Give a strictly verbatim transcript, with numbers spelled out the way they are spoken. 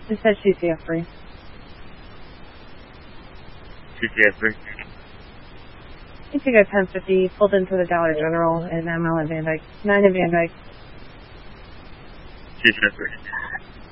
It says C C F three. C C F three. You took a ten fifty, pulled into the Dollar General and M L at Van Dyke. nine at Van Dyke. C C F three.